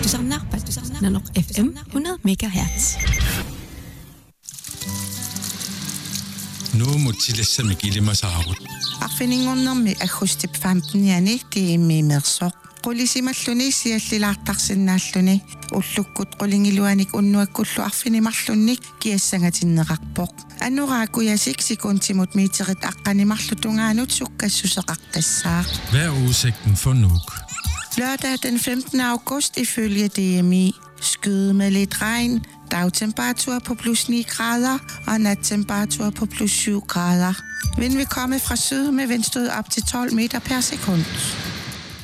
Tusanarpat Nanok FM 100 MHz. Nu mutsilassa mikilima saarut. Arfiningornermi agustip 15 yani tiimi mersoq. Qulisimalluni siallilaartarsinnaalluni ullukkut qulingiluanik unnuakkullu arfinimarlunnik kiassangatinneqarpoq. Anuraakkuyasik sikuntimut miiterit aqqanimarlutungaanut sukkassuseqartassaaq. Hvad er udsigten for Nuuk? Lørdag den 15. august ifølge DMI. Skyde med lidt regn, dagtemperatur på plus 9 grader og nattemperatur på plus 7 grader. Vind vil komme fra syd med vindstød op til 12 meter per sekund.